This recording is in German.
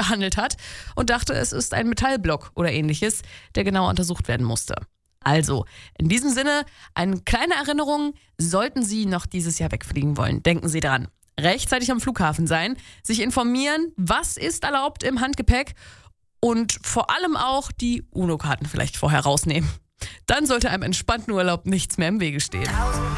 behandelt hat und dachte, es ist ein Metallblock oder ähnliches, der genauer untersucht werden musste. Also, in diesem Sinne, eine kleine Erinnerung, sollten Sie noch dieses Jahr wegfliegen wollen, denken Sie dran. Rechtzeitig am Flughafen sein, sich informieren, was ist erlaubt im Handgepäck und vor allem auch die UNO-Karten vielleicht vorher rausnehmen. Dann sollte einem entspannten Urlaub nichts mehr im Wege stehen.